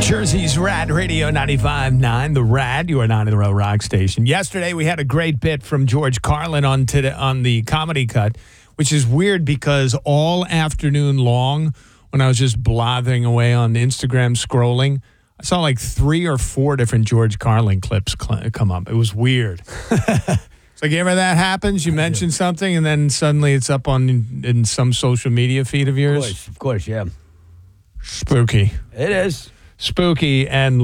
Jersey's Rad Radio 95.9, The Rad, you are 9 in the row rock station. Yesterday, we had a great bit from George Carlin on the Comedy Cut, which is weird because all afternoon long, when I was just blathering away on Instagram scrolling, I saw like 3 or 4 different George Carlin clips come up. It was weird. It's like, ever that happens? You mention something, and then suddenly it's up in some social media feed of yours? Of course, yeah. Spooky. It is. Spooky, and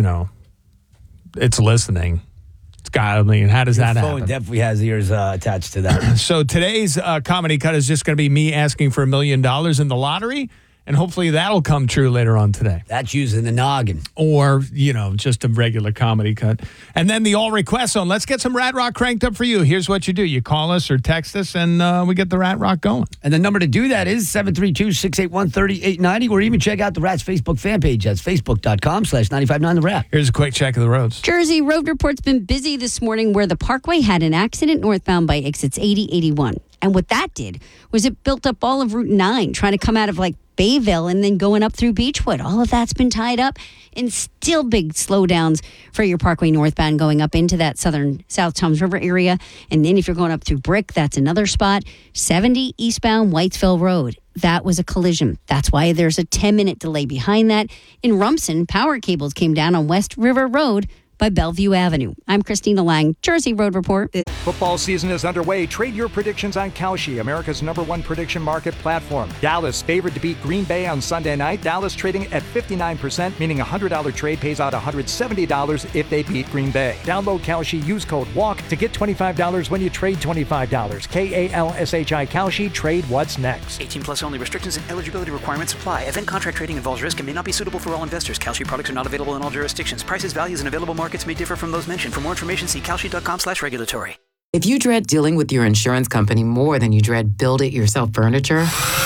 it's listening. It's got, how does that happen? Your phone definitely has ears attached to that. So today's Comedy Cut is just going to be me asking for $1 million in the lottery, and hopefully that'll come true later on today. That's using the noggin. Or, just a regular Comedy Cut. And then the All Request Zone. Let's get some Rat Rock cranked up for you. Here's what you do. You call us or text us, and we get the Rat Rock going. And the number to do that is 732-681-3890, or even check out the Rat's Facebook fan page. That's facebook.com/959 The Rat. Here's a quick check of the roads. Jersey Road Report's been busy this morning where the Parkway had an accident northbound by exits 80, 81. And what that did was it built up all of Route 9, trying to come out of Bayville and then going up through Beechwood. All of that's been tied up, and still big slowdowns for your Parkway northbound going up into that southern South Toms River area. And then if you're going up through Brick, that's another spot. 70 eastbound Whitesville Road. That was a collision. That's why there's a 10-minute delay behind that. In Rumson, power cables came down on West River Road by Bellevue Avenue. I'm Christina Lang, Jersey Road Report. Football season is underway. Trade your predictions on Kalshi, America's #1 prediction market platform. Dallas favored to beat Green Bay on Sunday night. Dallas trading at 59%, meaning a $100 trade pays out $170 if they beat Green Bay. Download Kalshi, use code WALK to get $25 when you trade $25. KALSHI Kalshi, trade what's next. 18 plus only. Restrictions and eligibility requirements apply. Event contract trading involves risk and may not be suitable for all investors. Kalshi products are not available in all jurisdictions. Prices, values, and available markets may differ from those mentioned. For more information, see kalshi.com/regulatory. If you dread dealing with your insurance company more than you dread build-it-yourself furniture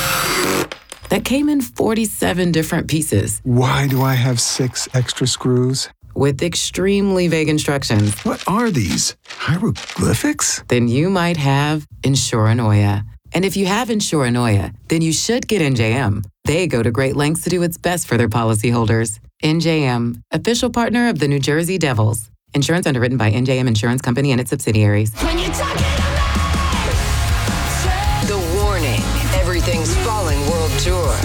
that came in 47 different pieces. Why do I have 6 extra screws? With extremely vague instructions. What are these? Hieroglyphics? Then you might have Insuranoia. And if you have Insuranoia, then you should get NJM. They go to great lengths to do what's best for their policyholders. NJM, official partner of the New Jersey Devils. Insurance underwritten by NJM Insurance Company and its subsidiaries. The Warning, Everything's Falling World Tour.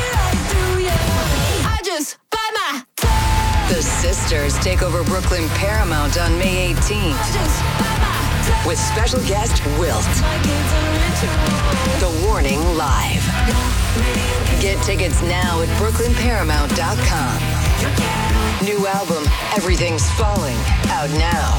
The Sisters take over Brooklyn Paramount on May 18th. With special guest Wilt. The Warning Live. Get tickets now at brooklynparamount.com. New album, Everything's Falling, out now.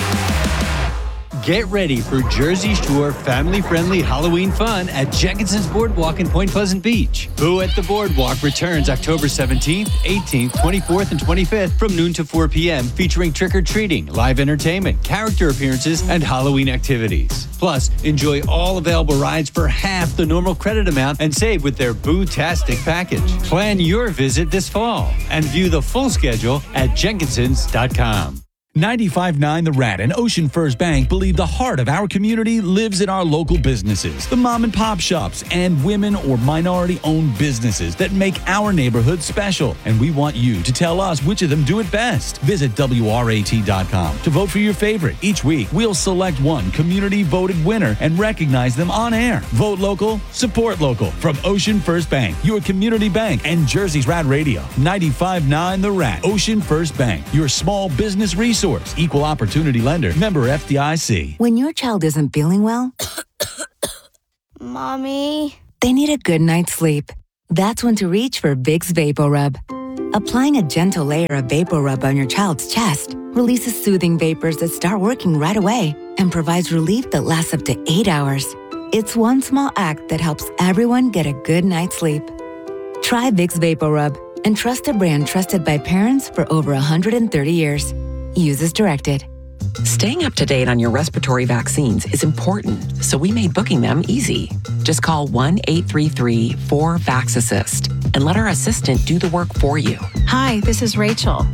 Get ready for Jersey Shore family-friendly Halloween fun at Jenkinson's Boardwalk in Point Pleasant Beach. Boo at the Boardwalk returns October 17th, 18th, 24th, and 25th from noon to 4 p.m. featuring trick-or-treating, live entertainment, character appearances, and Halloween activities. Plus, enjoy all available rides for half the normal credit amount and save with their Boo-tastic package. Plan your visit this fall and view the full schedule at jenkinsons.com. 95.9 The Rat and Ocean First Bank believe the heart of our community lives in our local businesses, the mom and pop shops, and women or minority-owned businesses that make our neighborhood special. And we want you to tell us which of them do it best. Visit WRAT.com to vote for your favorite. Each week, we'll select one community-voted winner and recognize them on air. Vote local, support local. From Ocean First Bank, your community bank, and Jersey's Rat Radio. 95.9 The Rat. Ocean First Bank, your small business resource. Equal opportunity lender. Member FDIC. When your child isn't feeling well, Mommy, they need a good night's sleep. That's when to reach for Vicks VapoRub. Applying a gentle layer of VapoRub on your child's chest releases soothing vapors that start working right away and provides relief that lasts up to 8 hours. It's one small act that helps everyone get a good night's sleep. Try Vicks VapoRub and trust a brand trusted by parents for over 130 years. Use as directed. Staying up to date on your respiratory vaccines is important, so we made booking them easy. Just call 1-833-4-VAX-ASSIST and let our assistant do the work for you. Hi, this is Rachel.